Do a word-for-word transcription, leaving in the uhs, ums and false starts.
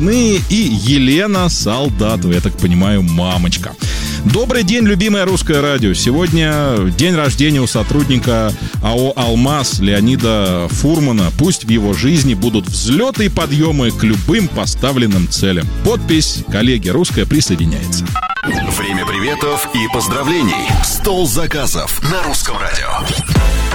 И Елена Солдатова, я так понимаю, мамочка. Добрый день, любимое русское радио. Сегодня день рождения у сотрудника АО «Алмаз» Леонида Фурмана. Пусть в его жизни будут взлеты и подъемы к любым поставленным целям. Подпись «Коллеги, русская» присоединяется. Время приветов и поздравлений. Стол заказов на русском радио.